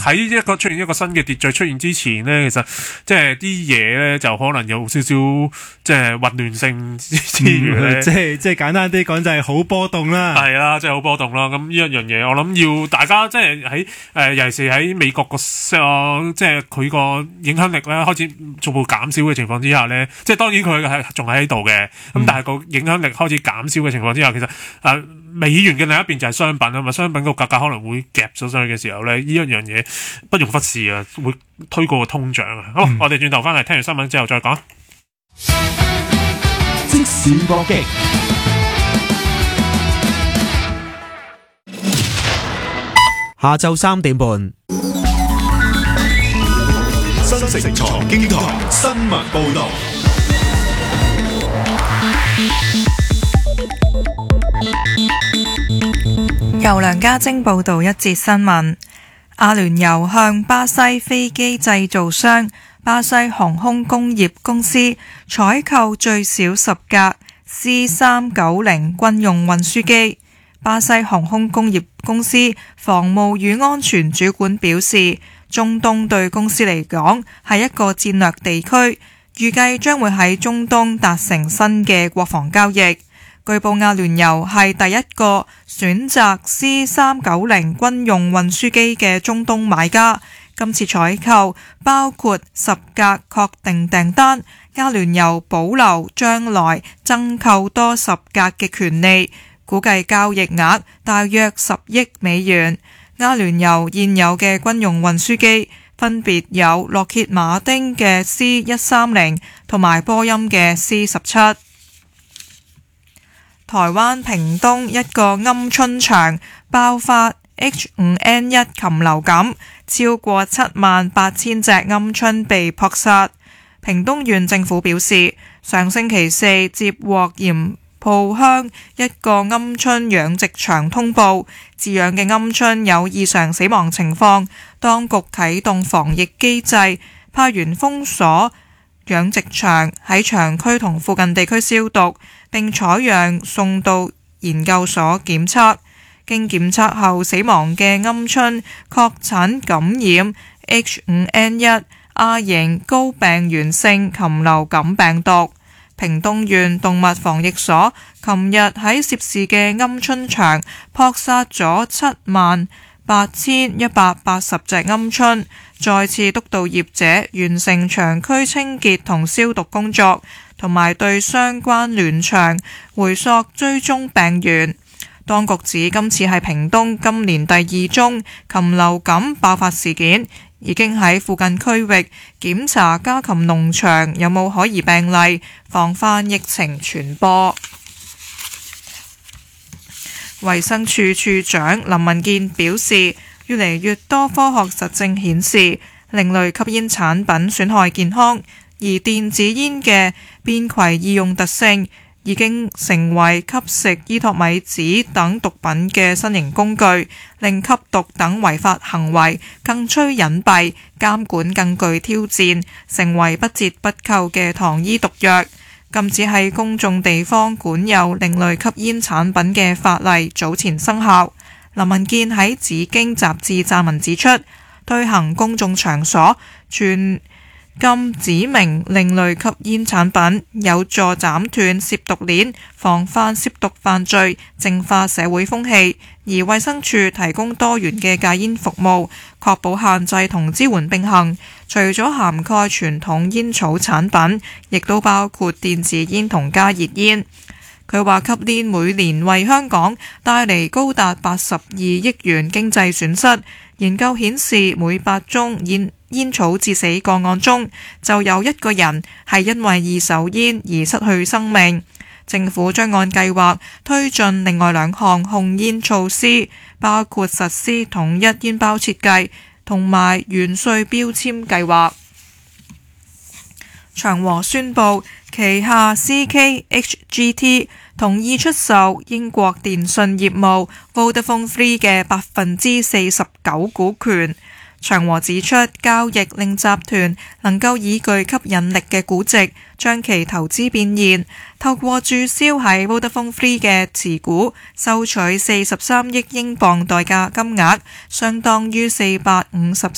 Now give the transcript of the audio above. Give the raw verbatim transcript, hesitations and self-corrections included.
喺一個出現一個新嘅秩序出現之前咧，其實即係啲嘢咧就可能有少少即係混亂性之餘咧， 即係即係簡單啲講就係好波動啦。 係啦，即係好波動啦。咁呢一樣嘢，我諗要大家即係喺誒，尤其是喺美國個、呃、即係佢個影響力咧開始逐步減少嘅情況之下咧，即係當然佢係仲喺度嘅，咁、嗯、但係個影響力開始減少嘅情況之下，其實誒、呃、美元嘅另一邊就係商品啊嘛，商品個價格可能會夾咗上去嘅時候咧，呢一樣嘢不容忽視啊，會推過個通脹啊。好，嗯、我哋轉頭翻嚟聽完新聞之後再講。 即時搏擊， 下晝三點半， 新城財經台新聞報道。 由梁家晶報道一節新聞。阿聯酋向巴西飛機製造商巴西航空工業公司採購最少十架 C 三九零軍用運輸機。巴西航空工業公司防務與安全主管表示，中東對公司嚟講係一個戰略地區，預計將會喺中東達成新嘅國防交易。據報阿聯酋係第一個選擇 C 三九零軍用運輸機嘅中東買家。今次採購包括十架確定訂單，阿聯酋保留將來增購多十架嘅權利，估計交易額大約十億美元。阿聯酋現有嘅軍用運輸機分別有洛歇馬丁嘅 C 一三零同埋波音嘅 C 十七。台灣屏東一個鵪鶉場爆發 H 五N 一 禽流感，超過七萬八千隻鵪鶉被撲殺。屏東縣政府表示，上星期四接獲鹽埔鄉一個鵪鶉養殖場通報，飼養嘅鵪鶉有異常死亡情況，當局啟動防疫機制，派員封鎖養殖場，喺場區同附近地區消毒，並採樣送到研究所檢測。經檢測後死亡嘅鵪鶉確診感染 H 五N 一 亞型高病原性禽流感病毒。屏東縣動物防疫所琴日喺涉事嘅鵪鶉場撲殺咗七萬八千一百八十隻鵪鶉，再次督導業者完成場區清潔同消毒工作，同埋對相關聯場回溯追蹤病源。當局指今次係屏東今年第二宗禽流感爆發事件，已經喺附近區域檢查家禽農場有冇可疑病例，防範疫情傳播。衛生署署長林文健表示，越嚟越多科學實證顯示另類吸煙產品損害健康，而電子煙嘅便攜易用特性已經成為吸食依托米紙等毒品嘅新型工具，令吸毒等違法行為更趨隱蔽，監管更具挑戰，成為不折不扣嘅糖衣毒藥。禁止喺公眾地方管有另類吸煙產品嘅法例早前生效。林文健喺《紫荊》雜誌撰文指出，推行公眾場所全禁指明另類吸煙產品，有助斬斷攝毒鏈，防範攝毒犯罪，淨化社會風氣。而衛生署提供多元嘅戒煙服務，確保限制同支援並行。除咗涵蓋傳統煙草產品，亦都包括電子煙同加熱煙。佢話吸煙每年為香港帶嚟高達八十二億元經濟損失。研究顯示，每八宗煙煙草致死個案中，就有一個人係因為二手煙而失去生命。政府將按計劃推進另外兩項控煙措施，包括實施統一煙包設計同埋完稅標籤計劃。長和宣布旗下 C K H G T 同意出售英國電訊業務 Vodafone Three 嘅百分之四十九股權。長和指出，交易令集團能夠以具吸引力嘅估值將其投資變現，透過註銷喺 Vodafone Three 嘅持股，收取四十三億英鎊代價金額，相當於四百五十